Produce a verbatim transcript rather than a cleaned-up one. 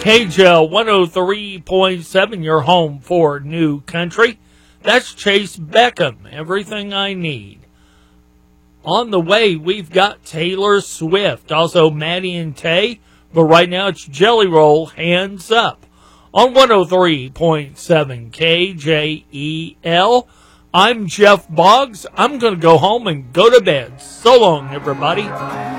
K J L one oh three point seven, your home for new country. That's Chase Beckham, Everything I Need. On the way, we've got Taylor Swift, also Maddie and Tay, but right now it's Jelly Roll, Hands Up. On one oh three point seven K J E L, I'm Jeff Boggs. I'm going to go home and go to bed. So long, everybody.